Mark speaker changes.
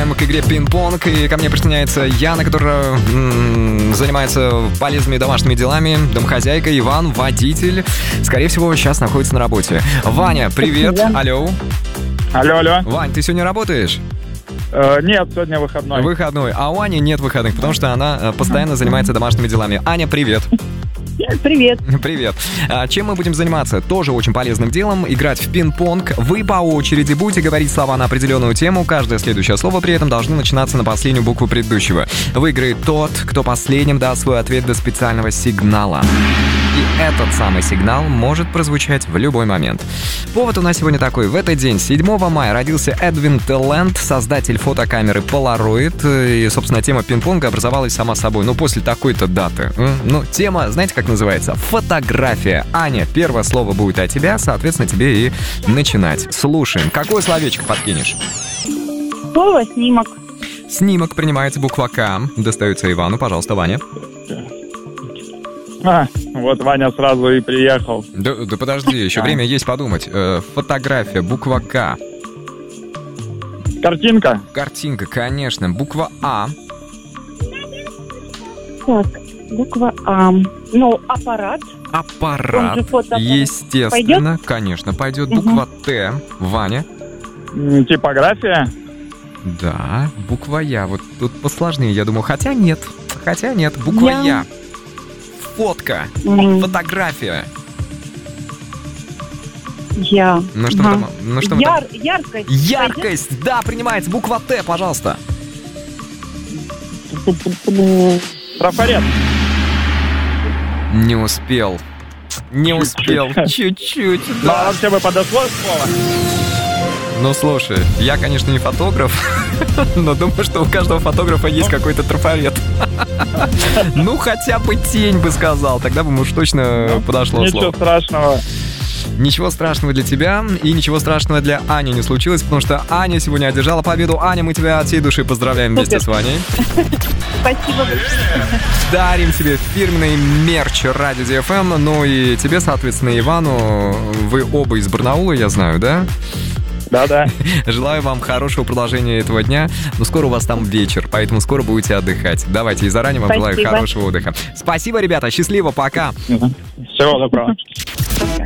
Speaker 1: Продолжаем к игре пинг-понг. И ко мне присоединяется Яна, которая занимается полезными домашними делами. Домохозяйка. Иван, водитель. Скорее всего, сейчас находится на работе. Ваня, привет. Алло.
Speaker 2: Алло.
Speaker 1: Вань, ты сегодня работаешь?
Speaker 2: Нет, сегодня выходной.
Speaker 1: Выходной. А у Ани нет выходных, потому что она постоянно занимается домашними делами. Аня, привет.
Speaker 3: Привет.
Speaker 1: Привет. Чем мы будем заниматься? Тоже очень полезным делом. Играть в пинг-понг. Вы по очереди будете говорить слова на определенную тему. Каждое следующее слово при этом должно начинаться на последнюю букву предыдущего. Выиграет тот, кто последним даст свой ответ до специального сигнала. И этот самый сигнал может прозвучать в любой момент. Повод у нас сегодня такой. В этот день, 7 мая, родился Эдвин Телленд, создатель фотокамеры Polaroid. И, собственно, тема пинг-понга образовалась сама собой. Ну, после такой-то даты. Ну, тема, знаете, как называется? Фотография. Аня, первое слово будет от тебя, соответственно, тебе и начинать. Слушаем. Какое словечко подкинешь?
Speaker 3: Слово «снимок».
Speaker 1: Снимок принимается, буква К. Достается Ивану. Пожалуйста, Ваня.
Speaker 2: Вот Ваня сразу и приехал.
Speaker 1: Да подожди, еще время есть подумать. Фотография, буква К.
Speaker 2: Картинка.
Speaker 1: Картинка, конечно. Буква А.
Speaker 3: Так, буква А. Ну, аппарат.
Speaker 1: Аппарат.
Speaker 3: Фотоаппарат.
Speaker 1: Естественно,
Speaker 3: Пойдет?
Speaker 1: конечно, пойдет. Буква Т. Ваня.
Speaker 2: Типография.
Speaker 1: Да, буква Я. Вот тут посложнее, я думаю. Хотя нет. Буква Я. Фотка. Фотография.
Speaker 3: Я.
Speaker 1: Ну что мы там?
Speaker 3: Яркость.
Speaker 1: Яркость. Да, принимается. Буква Т, пожалуйста.
Speaker 2: Трафарет.
Speaker 1: Не успел. Чуть-чуть.
Speaker 2: Ну, а вообще бы подошло слово?
Speaker 1: Ну, слушай, я, конечно, не фотограф, но думаю, что у каждого фотографа есть какой-то трафарет. Ну, хотя бы тень бы сказал, тогда бы уж точно подошло слово.
Speaker 2: Ничего страшного.
Speaker 1: Ничего страшного для тебя и ничего страшного для Ани не случилось, потому что Аня сегодня одержала победу. Аня, мы тебя от всей души поздравляем вместе с Ваней.
Speaker 3: Спасибо.
Speaker 1: Дарим тебе фирменный мерч Радио DFM, ну и тебе, соответственно, Ивану. Вы оба из Барнаула, я знаю, да?
Speaker 2: Да.
Speaker 1: Желаю вам хорошего продолжения этого дня. Но скоро у вас там вечер, поэтому скоро будете отдыхать. Давайте, и заранее вам желаю хорошего отдыха. Спасибо, ребята, счастливо, пока.
Speaker 2: Всего доброго.